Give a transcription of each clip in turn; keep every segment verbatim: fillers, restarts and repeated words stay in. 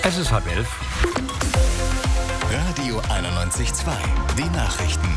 Es ist halb elf. Radio einundneunzig Komma zwei, die Nachrichten.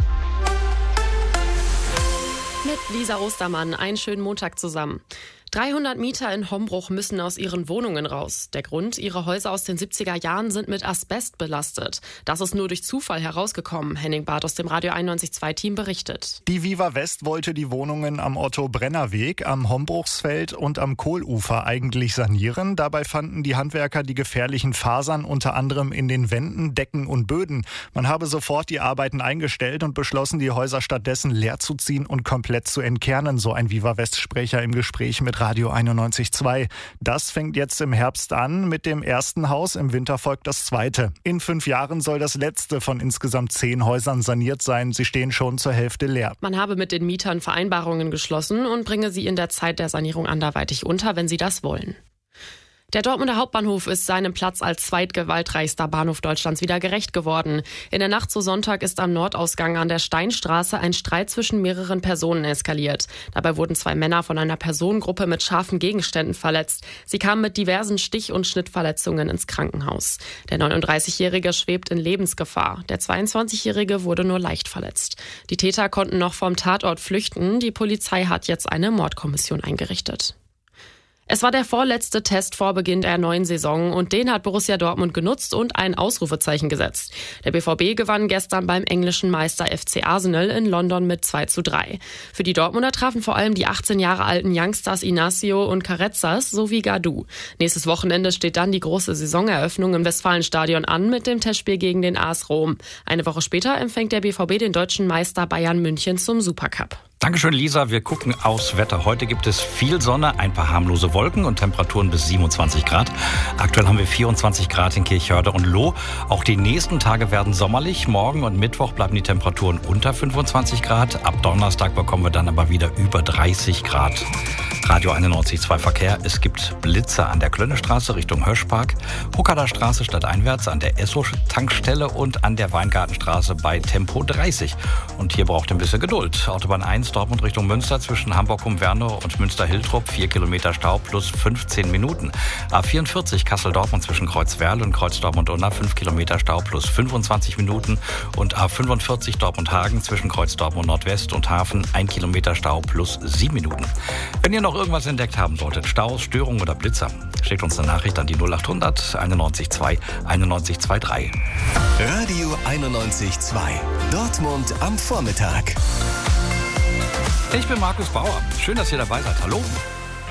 Mit Lisa Ostermann, einen schönen Montag zusammen. dreihundert Mieter in Hombruch müssen aus ihren Wohnungen raus. Der Grund, ihre Häuser aus den siebziger Jahren sind mit Asbest belastet. Das ist nur durch Zufall herausgekommen. Henning Barth aus dem Radio einundneunzig Komma zwei Team berichtet. Die Viva West wollte die Wohnungen am Otto-Brenner-Weg, am Hombruchsfeld und am Kohlufer eigentlich sanieren. Dabei fanden die Handwerker die gefährlichen Fasern unter anderem in den Wänden, Decken und Böden. Man habe sofort die Arbeiten eingestellt und beschlossen, die Häuser stattdessen leer zu ziehen und komplett zu entkernen, so ein Viva West-Sprecher im Gespräch mit Radio einundneunzig Komma zwei. Das fängt jetzt im Herbst an mit dem ersten Haus, im Winter folgt das zweite. In fünf Jahren soll das letzte von insgesamt zehn Häusern saniert sein. Sie stehen schon zur Hälfte leer. Man habe mit den Mietern Vereinbarungen geschlossen und bringe sie in der Zeit der Sanierung anderweitig unter, wenn sie das wollen. Der Dortmunder Hauptbahnhof ist seinem Platz als zweitgewaltreichster Bahnhof Deutschlands wieder gerecht geworden. In der Nacht zu Sonntag ist am Nordausgang an der Steinstraße ein Streit zwischen mehreren Personen eskaliert. Dabei wurden zwei Männer von einer Personengruppe mit scharfen Gegenständen verletzt. Sie kamen mit diversen Stich- und Schnittverletzungen ins Krankenhaus. Der neununddreißigjährige schwebt in Lebensgefahr. Der zweiundzwanzigjährige wurde nur leicht verletzt. Die Täter konnten noch vom Tatort flüchten. Die Polizei hat jetzt eine Mordkommission eingerichtet. Es war der vorletzte Test vor Beginn der neuen Saison und den hat Borussia Dortmund genutzt und ein Ausrufezeichen gesetzt. Der B V B gewann gestern beim englischen Meister F C Arsenal in London mit zwei zu drei. Für die Dortmunder trafen vor allem die achtzehn Jahre alten Youngsters Inacio und Carrezzas sowie Gadu. Nächstes Wochenende steht dann die große Saisoneröffnung im Westfalenstadion an mit dem Testspiel gegen den A S Rom. Eine Woche später empfängt der B V B den deutschen Meister Bayern München zum Supercup. Dankeschön, Lisa. Wir gucken aufs Wetter. Heute gibt es viel Sonne, ein paar harmlose Wolken und Temperaturen bis siebenundzwanzig Grad. Aktuell haben wir vierundzwanzig Grad in Kirchhörde und Loh. Auch die nächsten Tage werden sommerlich. Morgen und Mittwoch bleiben die Temperaturen unter fünfundzwanzig Grad. Ab Donnerstag bekommen wir dann aber wieder über dreißig Grad. Radio einundneunzig Komma zwei Verkehr. Es gibt Blitzer an der Klönnestraße Richtung Höschpark, Huckader Straße stadteinwärts an der Esso-Tankstelle und an der Weingartenstraße bei Tempo dreißig. Und hier braucht ihr ein bisschen Geduld. Autobahn eins Dortmund Richtung Münster zwischen Hamburg-Umwernow und Münster-Hiltrup, vier Kilometer Stau plus fünfzehn Minuten. A vierundvierzig Kassel-Dortmund zwischen Kreuzwerl und Kreuz-Dortmund-Unna, fünf Kilometer Stau plus fünfundzwanzig Minuten. Und A fünfundvierzig Dortmund-Hagen zwischen Kreuz-Dortmund-Nordwest und Hafen, ein Kilometer Stau plus sieben Minuten. Wenn ihr noch irgendwas entdeckt haben solltet, Staus, Störungen oder Blitzer, schickt uns eine Nachricht an die null achthundert einundneunzig Komma zwei einundneunzig Komma drei. Radio einundneunzig Komma zwei. Dortmund am Vormittag. Ich bin Markus Bauer. Schön, dass ihr dabei seid. Hallo.